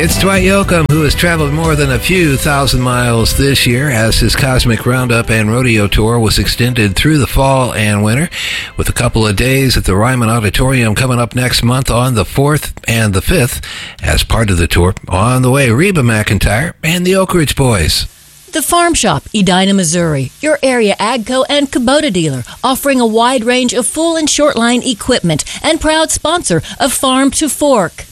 It's Dwight Yoakam, who has traveled more than a few thousand miles this year as his Cosmic Roundup and Rodeo Tour was extended through the fall and winter, with a couple of days at the Ryman Auditorium coming up next month on the 4th and the 5th as part of the tour. On the way, Reba McEntire and the Oak Ridge Boys. The Farm Shop, Edina, Missouri, your area AGCO and Kubota dealer, offering a wide range of full and short line equipment and proud sponsor of Farm to Fork.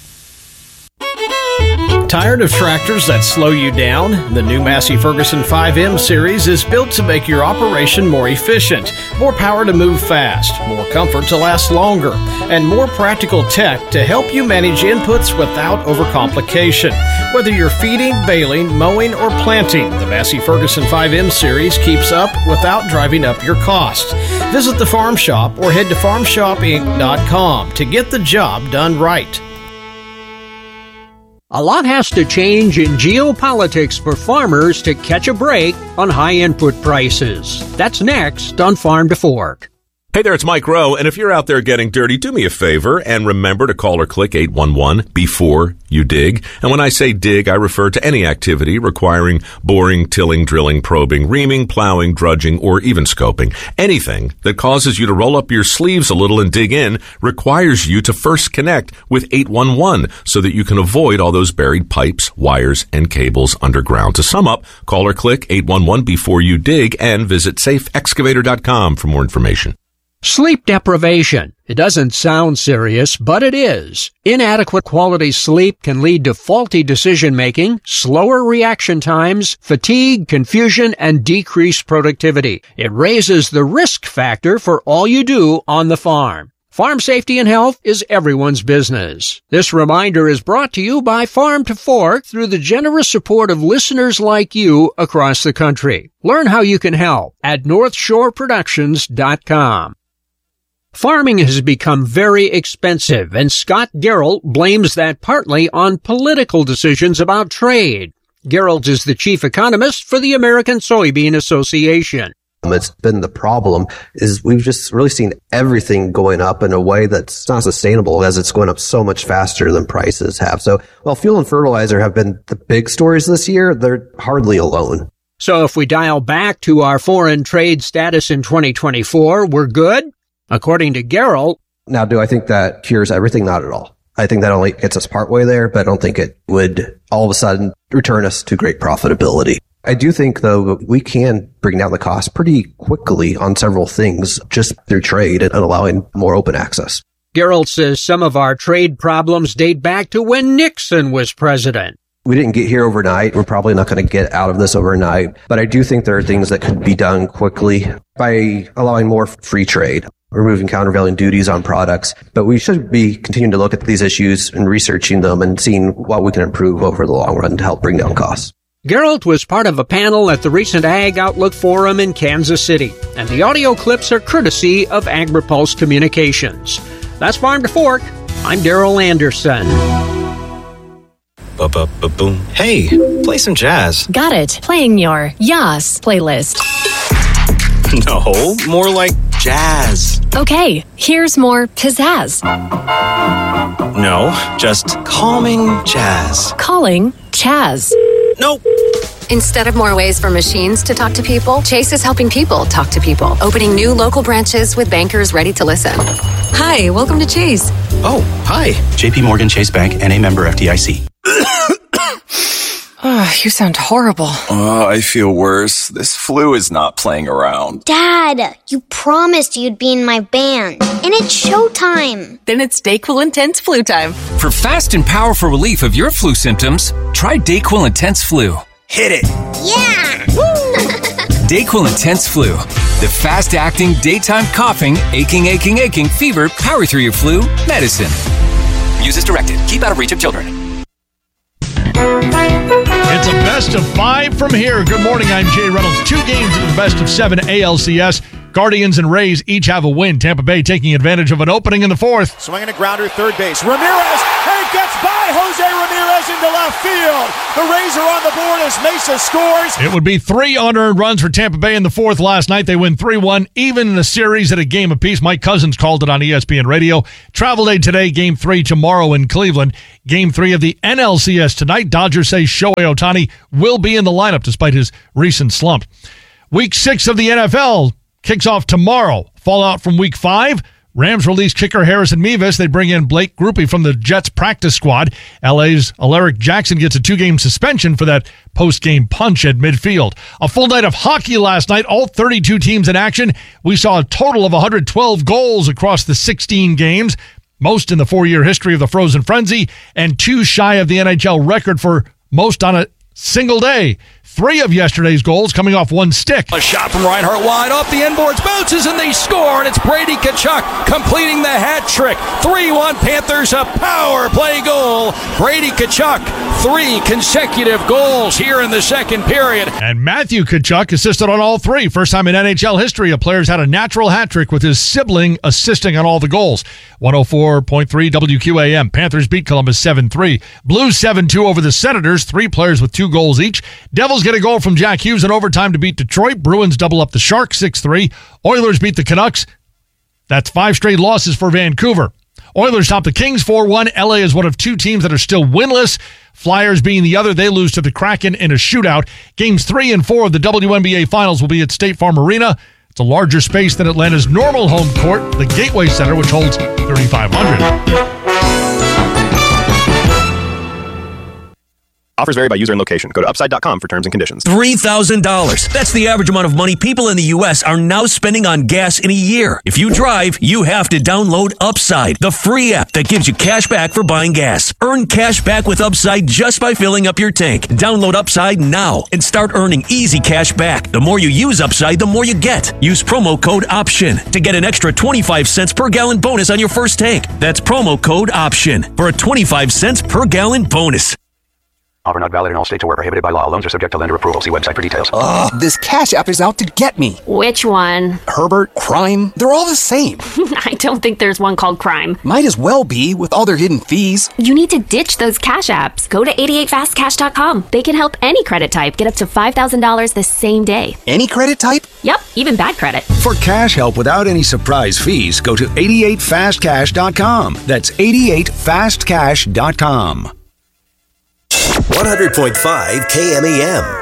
Tired of tractors that slow you down? The new Massey Ferguson 5M series is built to make your operation more efficient, more power to move fast, more comfort to last longer, and more practical tech to help you manage inputs without overcomplication. Whether you're feeding, baling, mowing, or planting, the Massey Ferguson 5M series keeps up without driving up your cost. Visit the Farm Shop or head to farmshopinc.com to get the job done right. A lot has to change in geopolitics for farmers to catch a break on high input prices. That's next on Farm to Fork. Hey there, it's Mike Rowe, and if you're out there getting dirty, do me a favor and remember to call or click 811 before you dig. And when I say dig, I refer to any activity requiring boring, tilling, drilling, probing, reaming, plowing, drudging, or even scoping. Anything that causes you to roll up your sleeves a little and dig in requires you to first connect with 811 so that you can avoid all those buried pipes, wires, and cables underground. To sum up, call or click 811 before you dig and visit safeexcavator.com for more information. Sleep deprivation. It doesn't sound serious, but it is. Inadequate quality sleep can lead to faulty decision-making, slower reaction times, fatigue, confusion, and decreased productivity. It raises the risk factor for all you do on the farm. Farm safety and health is everyone's business. This reminder is brought to you by Farm to Fork through the generous support of listeners like you across the country. Learn how you can help at NorthshoreProductions.com. Farming has become very expensive, and Scott Gerald blames that partly on political decisions about trade. Gerald is the chief economist for the American Soybean Association. It's been the problem is we've just really seen everything going up in a way that's not sustainable as it's going up so much faster than prices have. So while fuel and fertilizer have been the big stories this year, they're hardly alone. So if we dial back to our foreign trade status in 2024, we're good? According to Gerald. Now, do I think that cures everything? Not at all. I think that only gets us partway there, but I don't think it would all of a sudden return us to great profitability. I do think, though, we can bring down the cost pretty quickly on several things just through trade and allowing more open access. Gerald says some of our trade problems date back to when Nixon was president. We didn't get here overnight. We're probably not going to get out of this overnight. But I do think there are things that could be done quickly by allowing more free trade, removing countervailing duties on products. But we should be continuing to look at these issues and researching them and seeing what we can improve over the long run to help bring down costs. Gerald was part of a panel at the recent Ag Outlook Forum in Kansas City, and the audio clips are courtesy of AgriPulse Communications. That's Farm to Fork. I'm Darrell Anderson. Boom. Hey, play some jazz. Got it. Playing your Yas playlist. No, more like jazz. Okay, here's more pizzazz. No, just calming jazz. Calling Chaz. Nope. Instead of more ways for machines to talk to people, Chase is helping people talk to people, opening new local branches with bankers ready to listen. Hi, welcome to Chase. Oh, hi. JP Morgan Chase Bank, N.A. member FDIC. Oh, you sound horrible. Oh, I feel worse. This flu is not playing around. Dad, you promised you'd be in my band. And it's showtime. Then it's DayQuil Intense Flu time. For fast and powerful relief of your flu symptoms, try DayQuil Intense Flu. Hit it. Yeah. DayQuil Intense Flu. The fast-acting, daytime coughing, aching, fever, power through your flu medicine. Use as directed. Keep out of reach of children. It's a best of 5 from here. Good morning, I'm Jay Reynolds. 2 games in the best of 7 ALCS. Guardians and Rays each have a win. Tampa Bay taking advantage of an opening in the 4th. Swinging a grounder, third base. Ramirez, and gets by Jose Ramirez into left. left field. The Rays are on the board as Mesa scores. It would be 3 unearned runs for Tampa Bay in the fourth last night. They win 3-1, even in the series at a game apiece. Mike Cousins called it on ESPN Radio. Travel day today, Game 3 tomorrow in Cleveland. Game 3 of the NLCS tonight. Dodgers say Shohei Ohtani will be in the lineup despite his recent slump. Week 6 of the NFL kicks off tomorrow. Fallout from Week 5. Rams release kicker Harrison Mevis. They bring in Blake Grupe from the Jets practice squad. LA's Alaric Jackson gets a 2-game suspension for that post-game punch at midfield. A full night of hockey last night, all 32 teams in action. We saw a total of 112 goals across the 16 games, most in the 4-year history of the Frozen Frenzy, and 2 shy of the NHL record for most on a single day. 3 of yesterday's goals coming off 1 stick. A shot from Reinhart wide off the inboards, bounces, and they score, and it's Brady Tkachuk completing the hat trick. 3-1 Panthers, a power play goal. Brady Tkachuk, 3 consecutive goals here in the second period. And Matthew Tkachuk assisted on all 3. First time in NHL history a player's had a natural hat trick with his sibling assisting on all the goals. 104.3 WQAM. Panthers beat Columbus 7-3. Blues 7-2 over the Senators. 3 players with 2 goals each. Devils get a goal from Jack Hughes in overtime to beat Detroit. Bruins double up the Sharks 6-3. Oilers beat the Canucks. That's 5 straight losses for Vancouver. Oilers top the Kings 4-1. LA is one of 2 teams that are still winless. Flyers being the other. They lose to the Kraken in a shootout. Games 3 and 4 of the WNBA Finals will be at State Farm Arena. It's a larger space than Atlanta's normal home court, the Gateway Center, which holds 3,500. Offers vary by user and location. Go to Upside.com for terms and conditions. $3,000. That's the average amount of money people in the U.S. are now spending on gas in a year. If you drive, you have to download Upside, the free app that gives you cash back for buying gas. Earn cash back with Upside just by filling up your tank. Download Upside now and start earning easy cash back. The more you use Upside, the more you get. Use promo code OPTION to get an extra 25 cents per gallon bonus on your first tank. That's promo code OPTION for a 25 cents per gallon bonus. Offer not valid in all states or where prohibited by law. Loans are subject to lender approval. See website for details. Ugh, this Cash App is out to get me. Which one? Herbert, Crime, they're all the same. I don't think there's one called Crime. Might as well be with all their hidden fees. You need to ditch those Cash Apps. Go to 88fastcash.com. They can help any credit type get up to $5,000 the same day. Any credit type? Yep, even bad credit. For cash help without any surprise fees, go to 88fastcash.com. That's 88fastcash.com. 100.5 KMEM.